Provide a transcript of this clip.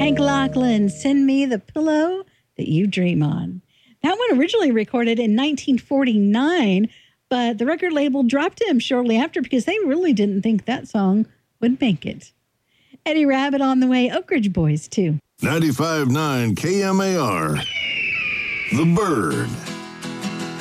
Hank Lachlan, Send Me the Pillow That You Dream On. That one originally recorded in 1949, but the record label dropped him shortly after because they really didn't think that song would make it. Eddie Rabbitt on the way, Oak Ridge Boys too. 95.9 KMAR, The Bird.